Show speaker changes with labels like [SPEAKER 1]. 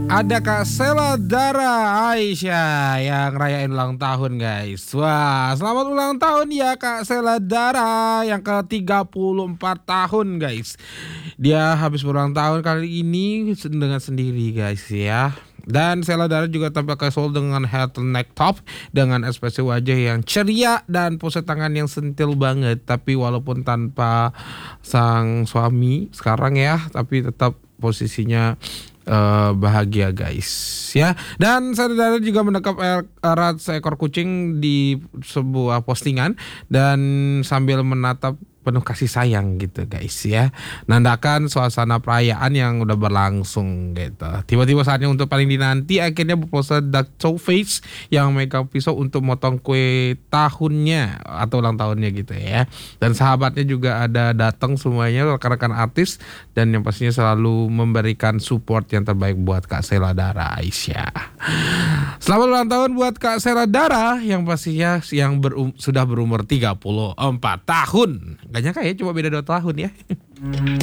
[SPEAKER 1] Ada Kak Sheila Dara Aisyah yang rayain ulang tahun guys. Wah, selamat ulang tahun ya Kak Sheila Dara yang ke-34 tahun guys. Dia habis berulang tahun kali ini dengan sendiri guys ya. Dan Sheila Dara juga tampil casual dengan turtleneck top dengan ekspresi wajah yang ceria dan pose tangan yang sentil banget. Tapi walaupun tanpa sang suami sekarang ya, tapi tetap posisinya bahagia guys ya. Dan saudara juga menangkap erat seekor kucing di sebuah postingan dan sambil menatap penuh kasih sayang gitu guys ya, nandakan suasana perayaan yang udah berlangsung gitu. Tiba-tiba saatnya untuk paling dinanti akhirnya berpose dark show face yang megang pisau untuk motong kue tahunnya atau ulang tahunnya gitu ya. Dan sahabatnya juga ada datang semuanya, rekan-rekan artis, dan yang pastinya selalu memberikan support yang terbaik buat Kak Sheila Dara Aisyah. Selamat ulang tahun buat Kak Sheila Dara yang pastinya yang sudah berumur 34 tahun. Gak nyangka ya, cuma beda 2 tahun ya.